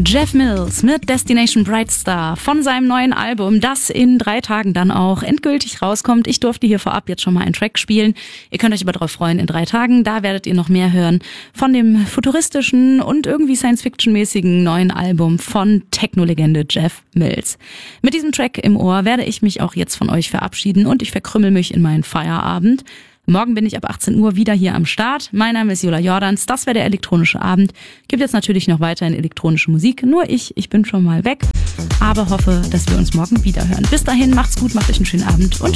Jeff Mills mit Destination Brightstar von seinem neuen Album, das in 3 Tagen dann auch endgültig rauskommt. Ich durfte hier vorab jetzt schon mal einen Track spielen. Ihr könnt euch aber darauf freuen, in 3 Tagen, da werdet ihr noch mehr hören von dem futuristischen und irgendwie Science-Fiction-mäßigen neuen Album von Techno-Legende Jeff Mills. Mit diesem Track im Ohr werde ich mich auch jetzt von euch verabschieden und ich verkrümmel mich in meinen Feierabend. Morgen bin ich ab 18 Uhr wieder hier am Start. Mein Name ist Jola Jordans, das wäre der elektronische Abend. Gibt jetzt natürlich noch weiterhin elektronische Musik, nur ich bin schon mal weg, aber hoffe, dass wir uns morgen wieder hören. Bis dahin, macht's gut, macht euch einen schönen Abend und